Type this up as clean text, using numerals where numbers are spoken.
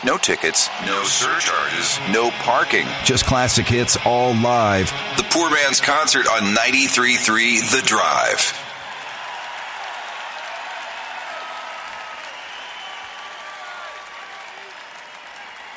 no tickets, no surcharges, no parking. Just classic hits all live. The Poor Man's Concert on 93.3 The Drive.